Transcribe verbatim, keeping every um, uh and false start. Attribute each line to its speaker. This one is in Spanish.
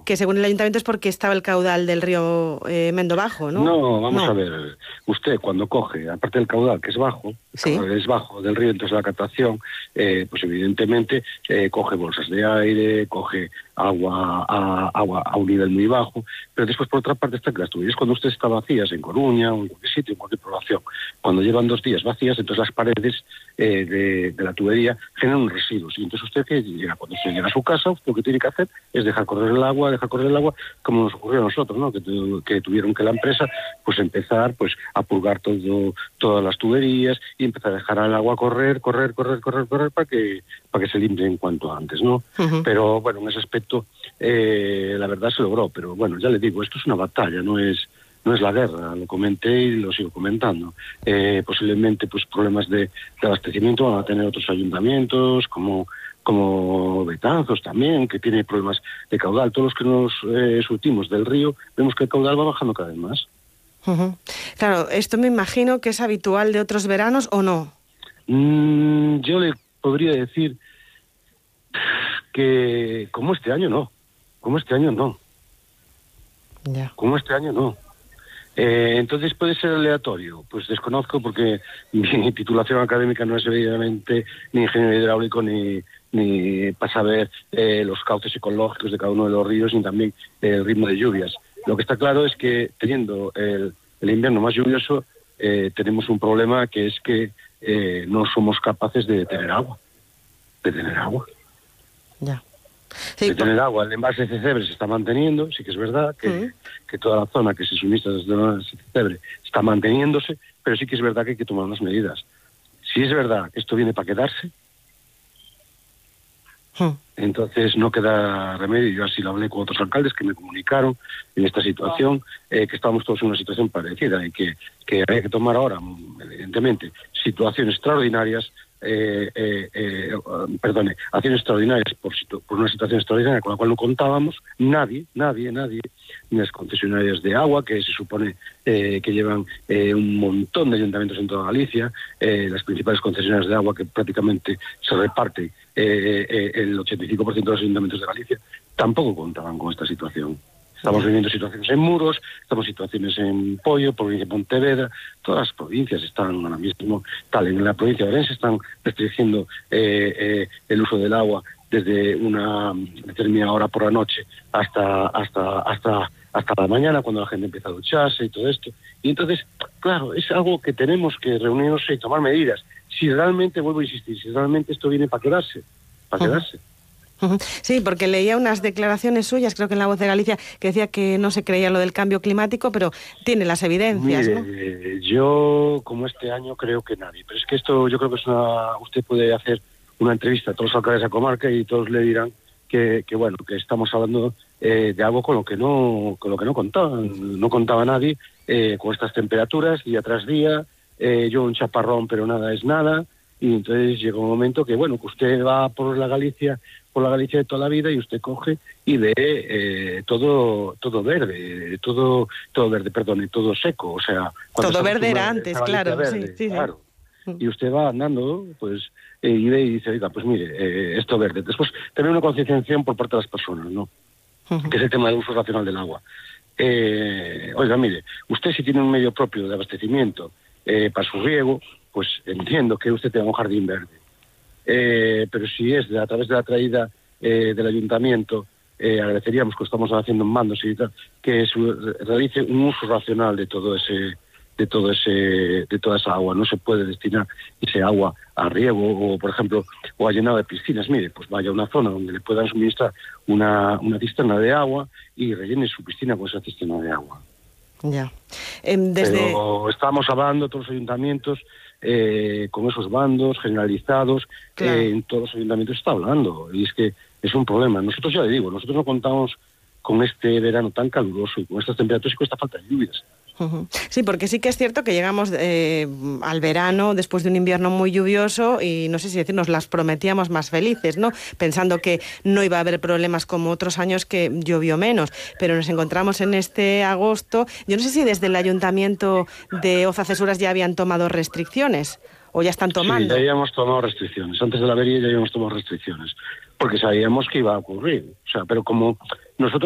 Speaker 1: que según el ayuntamiento es porque estaba el caudal del río eh, Mendo bajo, ¿no?
Speaker 2: No, vamos
Speaker 1: no.
Speaker 2: a ver, usted cuando coge, aparte del caudal que es bajo, el
Speaker 1: ¿Sí?
Speaker 2: caudal es bajo del río, entonces la captación, eh, pues evidentemente eh, coge bolsas de aire, coge agua a, agua a un nivel muy bajo, pero después por otra parte están las tuberías cuando usted está vacías en Coruña o en cualquier sitio, en cualquier población, cuando llevan dos días vacías, entonces las paredes eh, de, de la tubería generan unos residuos, y entonces usted que llega, cuando se llega a su casa, lo que tiene que hacer es dejar correr el agua, dejar correr el agua, como nos ocurrió a nosotros, ¿no? Que, que tuvieron que la empresa pues empezar pues a purgar todo, todas las tuberías y empezar a dejar el agua correr, correr, correr, correr, correr para que para que se limpie en cuanto antes, ¿no? Uh-huh. Pero bueno, en ese aspecto eh, la verdad se logró, pero bueno, ya le digo, esto es una batalla, no es no es la guerra, lo comenté y lo sigo comentando. Eh, posiblemente pues problemas de, de abastecimiento van a tener otros ayuntamientos, como como Betanzos también, que tiene problemas de caudal. Todos los que nos eh, surtimos del río, vemos que el caudal va bajando cada vez más.
Speaker 1: Uh-huh. Claro, esto me imagino que es habitual de otros veranos, ¿o no?
Speaker 2: Mm, yo le podría decir que como este año no, como este año no.
Speaker 1: Ya.
Speaker 2: Como este año no. Eh, entonces, ¿puede ser aleatorio? Pues desconozco porque mi titulación académica no es evidentemente ni ingeniero hidráulico ni, ni para saber eh, los cauces ecológicos de cada uno de los ríos ni también el ritmo de lluvias. Lo que está claro es que teniendo el, el invierno más lluvioso eh, tenemos un problema que es que eh, no somos capaces de tener agua. De tener agua.
Speaker 1: Ya.
Speaker 2: Sí, de tener agua. El embalse de Cecebre se está manteniendo, sí que es verdad que, uh-huh. que toda la zona que se suministra desde el embalse de Cecebre está manteniéndose, pero sí que es verdad que hay que tomar unas medidas. Si es verdad que esto viene para quedarse, uh-huh. entonces no queda remedio. Yo así lo hablé con otros alcaldes que me comunicaron en esta situación, eh, que estábamos todos en una situación parecida y que, que había que tomar ahora, evidentemente, situaciones extraordinarias. Eh, eh, eh, perdone, acciones extraordinarias por, por una situación extraordinaria con la cual no contábamos, nadie, nadie, nadie, ni las concesionarias de agua, que se supone eh, que llevan eh, un montón de ayuntamientos en toda Galicia, eh, las principales concesionarias de agua que prácticamente se reparten eh, eh, el ochenta y cinco por ciento de los ayuntamientos de Galicia, tampoco contaban con esta situación. Estamos viviendo situaciones en Muros, estamos situaciones en Poio, provincia de Pontevedra, todas las provincias están ahora mismo, tal, en la provincia de Orense están restringiendo eh, eh, el uso del agua desde una determinada hora por la noche hasta hasta hasta hasta la mañana, cuando la gente empieza a ducharse y todo esto. Y entonces, claro, es algo que tenemos que reunirnos y tomar medidas. Si realmente, vuelvo a insistir, si realmente esto viene para quedarse, para uh-huh. quedarse.
Speaker 1: Sí, porque leía unas declaraciones suyas, creo que en La Voz de Galicia, que decía que no se creía lo del cambio climático, pero tiene las evidencias,
Speaker 2: Mire,
Speaker 1: ¿no?
Speaker 2: Eh, yo, como este año, creo que nadie. Pero es que esto, yo creo que es una... Usted puede hacer una entrevista a todos los alcaldes de la comarca y todos le dirán que, que bueno, que estamos hablando eh, de algo con lo que no con lo que no contaban. No contaba nadie eh, con estas temperaturas, día tras día. Eh, yo un chaparrón, pero nada es nada. Y entonces llega un momento que, bueno, que usted va por la Galicia... por la Galicia de toda la vida y usted coge y ve eh, todo todo verde, todo todo verde, perdón, todo seco, o sea...
Speaker 1: Todo verde era antes, claro, verde, sí, sí,
Speaker 2: claro.
Speaker 1: Sí.
Speaker 2: Y usted va andando, pues, eh, y ve y dice, oiga, pues mire, eh, esto verde. Después, tener una concienciación por parte de las personas, ¿no? Uh-huh. Que es el tema del uso racional del agua. Eh, oiga, mire, usted si tiene un medio propio de abastecimiento eh, para su riego, pues entiendo que usted tenga un jardín verde. Eh, pero si es de, a través de la traída eh, del ayuntamiento, eh, agradeceríamos que estamos haciendo en mandos y tal, que su, realice un uso racional de todo ese, de todo ese, de toda esa agua. No se puede destinar ese agua a riego o, por ejemplo, o a llenado de piscinas. Mire, pues vaya a una zona donde le puedan suministrar una, una cisterna de agua y rellene su piscina con esa cisterna de agua.
Speaker 1: Ya. Eh, desde...
Speaker 2: Pero estamos hablando todos los ayuntamientos eh, con esos bandos generalizados, claro. eh, en todos los ayuntamientos se está hablando y es que es un problema. Nosotros, ya le digo, nosotros no contamos con este verano tan caluroso y con estas temperaturas y con esta falta de lluvias.
Speaker 1: Uh-huh. Sí, porque sí que es cierto que llegamos eh, al verano después de un invierno muy lluvioso y no sé si decir, nos las prometíamos más felices, ¿no? Pensando que no iba a haber problemas como otros años que llovió menos, pero nos encontramos en este agosto. Yo no sé si desde el Ayuntamiento de Oza-Cesuras ya habían tomado restricciones o ya están tomando.
Speaker 2: Sí, ya habíamos tomado restricciones. Antes de la avería ya habíamos tomado restricciones porque sabíamos que iba a ocurrir. O sea, pero como nosotros